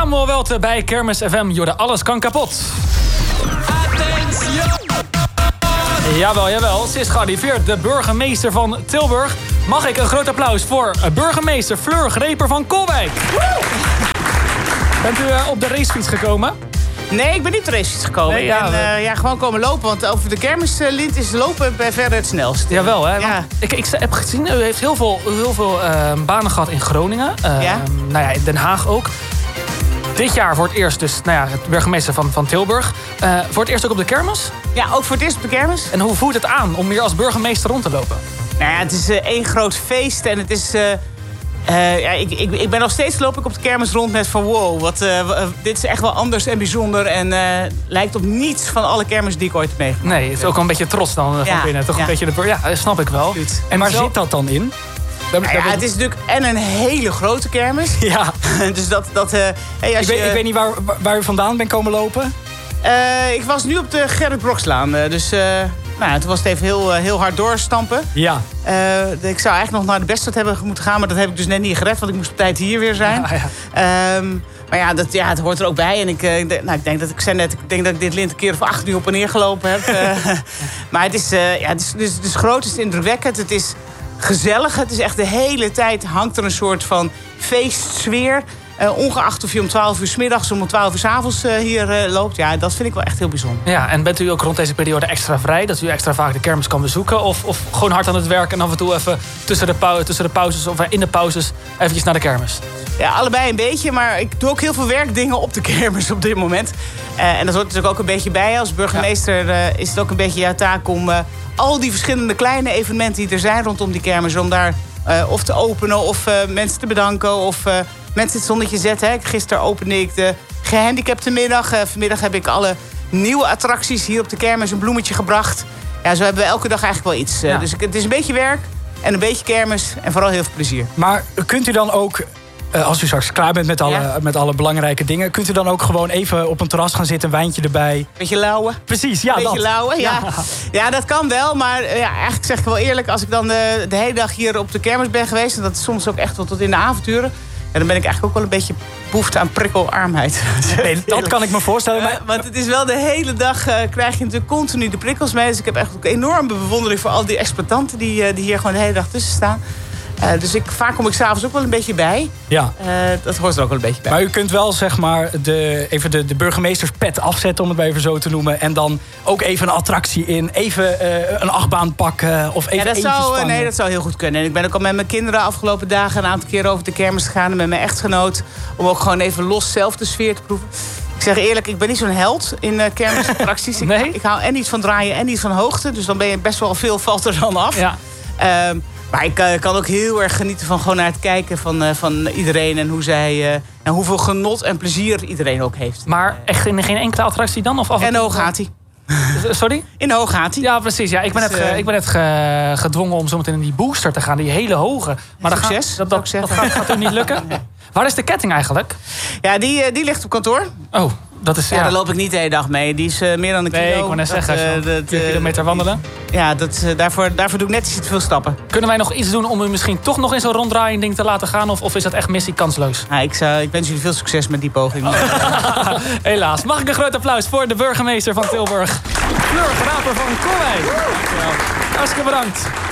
Samuel Welte bij Kermis FM. Jorde, alles kan kapot. Attention! Jawel. Ze is gearriveerd, de burgemeester van Tilburg. Mag ik een groot applaus voor burgemeester Fleur Greper van Koolwijk. Bent u op de racefiets gekomen? Nee, ik ben niet op de racefiets gekomen. Nee, ik ben gewoon komen lopen, want over de kermislint is lopen bij verder het snelst. Jawel, hè? Ja. Ik heb gezien, u heeft heel veel banen gehad in Groningen. In Den Haag ook. Dit jaar voor het eerst dus, het burgemeester van Tilburg. Voor het eerst ook op de kermis? Ja, ook voor het eerst op de kermis. En hoe voelt het aan om hier als burgemeester rond te lopen? Nou ja, het is één groot feest en het is... ik ben nog steeds loop ik op de kermis rond met van wow, dit is echt wel anders en bijzonder en lijkt op niets van alle kermis die ik ooit heb meegemaakt. Nee, het is ook wel een beetje trots dan van binnen. Toch een beetje dat snap ik wel. Goed. En waar zit dat dan in? Het is natuurlijk een hele grote kermis. Ja. Dus ik weet niet waar u vandaan bent komen lopen. Ik was nu op de Gerrit Brokslaan. Toen was het even heel hard doorstampen. Ja. Ik zou eigenlijk nog naar de Bestad hebben moeten gaan, maar dat heb ik dus net niet gered, want ik moest op tijd hier weer zijn. Het hoort er ook bij. En ik denk dat ik dit lint een keer of 8 nu op en neer gelopen heb. Maar het is groot, het is indrukwekkend, het is gezellig. Het is echt de hele tijd hangt er een soort van feestsfeer. Ongeacht of je om 12 uur 's middags of om 12 uur 's avonds hier loopt. Ja, dat vind ik wel echt heel bijzonder. Ja, en bent u ook rond deze periode extra vrij? Dat u extra vaak de kermis kan bezoeken? Of gewoon hard aan het werk en af en toe even tussen de pauzes of in de pauzes eventjes naar de kermis? Ja, allebei een beetje. Maar ik doe ook heel veel werkdingen op de kermis op dit moment. En dat hoort natuurlijk ook een beetje bij. Als burgemeester is het ook een beetje jouw taak om al die verschillende kleine evenementen die er zijn rondom die kermis, om daar of te openen of mensen te bedanken of mensen het zonnetje zetten. Gisteren opende ik de gehandicaptenmiddag. Vanmiddag heb ik alle nieuwe attracties hier op de kermis een bloemetje gebracht. Ja, zo hebben we elke dag eigenlijk wel iets. Dus het is een beetje werk en een beetje kermis en vooral heel veel plezier. Maar kunt u dan ook, als u straks klaar bent met alle belangrijke dingen, kunt u dan ook gewoon even op een terras gaan zitten, een wijntje erbij? Beetje lauwen. Precies, ja. Beetje lauwen, ja. Ja, dat kan wel. Maar eigenlijk zeg ik wel eerlijk, als ik dan de hele dag hier op de kermis ben geweest, en dat is soms ook echt wel tot in de avonturen, dan ben ik eigenlijk ook wel een beetje behoefte aan prikkelarmheid. Nee, dat kan ik me voorstellen. Maar want het is wel de hele dag krijg je natuurlijk continu de prikkels mee. Dus ik heb echt ook enorme bewondering voor al die exploitanten die hier gewoon de hele dag tussen staan. Dus vaak kom ik s'avonds ook wel een beetje bij. Ja. Dat hoort er ook wel een beetje bij. Maar u kunt wel zeg maar even de burgemeesterspet afzetten, om het maar even zo te noemen. En dan ook even een attractie in. Even een achtbaan pakken. Of even dat zou heel goed kunnen. En ik ben ook al met mijn kinderen afgelopen dagen een aantal keer over de kermis gegaan. En met mijn echtgenoot. Om ook gewoon even los zelf de sfeer te proeven. Ik zeg eerlijk, ik ben niet zo'n held in kermisattracties. Nee? Ik hou en niet van draaien en niet van hoogte. Dus dan ben je best wel veel, valt er dan af. Ja. Maar ik kan ook heel erg genieten van gewoon naar het kijken van iedereen. En hoe zij en hoeveel genot en plezier iedereen ook heeft. Maar echt in geen enkele attractie dan? En Hoog gaat hij. Sorry? In Hoog gaat hij. Ja, precies. Ja, ik ben net gedwongen om zometeen in die booster te gaan. Die hele hoge. Maar succes. Dat gaat u niet lukken. Waar is de ketting eigenlijk? Ja, die ligt op kantoor. Oh. Daar loop ik niet de hele dag mee. Die is meer dan een kilo. Nee, ik wou net zeggen, 4 kilometer wandelen. Ja, daarvoor doe ik net iets te veel stappen. Kunnen wij nog iets doen om u misschien toch nog in zo'n ronddraaiing ding te laten gaan? Of is dat echt missie kansloos? Ja, ik wens jullie veel succes met die poging. Helaas. Mag ik een groot applaus voor de burgemeester van Tilburg? Fleur Greper van Koolwijk. Hartstikke bedankt.